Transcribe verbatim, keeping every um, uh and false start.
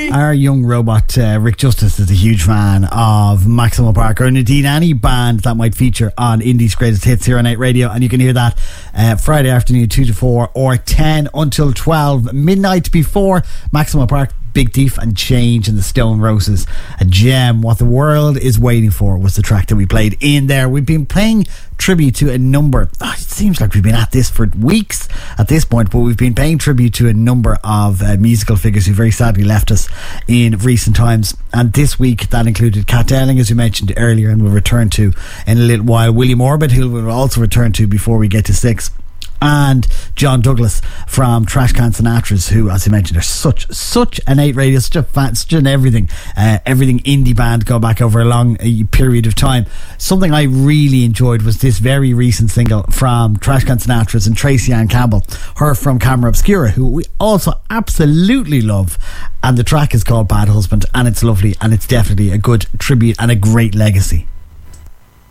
Our young robot, uh, Rick Justice, is a huge fan of Maximo Park, or indeed any band that might feature on Indie's Greatest Hits here on eight Radio. And you can hear that uh, Friday afternoon, two to four, or ten until twelve, midnight before Maximo Park. Big Thief and Change and the Stone Roses, a gem. What the World Is Waiting For was the track that we played in there. We've been playing tribute to a number, oh, it seems like we've been at this for weeks at this point, but we've been paying tribute to a number of uh, musical figures who very sadly left us in recent times. And this week that included Kat Dowling, as we mentioned earlier, and we'll return to in a little while. William Orbit, who we'll also return to before we get to six. And John Douglas from Trashcan Sinatras, who, as I mentioned, are such such an eight Radio, such a fan, such an everything, uh, everything indie band go back over a long uh, period of time. Something I really enjoyed was this very recent single from Trashcan Sinatras and Tracy Ann Campbell, her from Camera Obscura, who we also absolutely love. And the track is called Bad Husband, and it's lovely, and it's definitely a good tribute and a great legacy.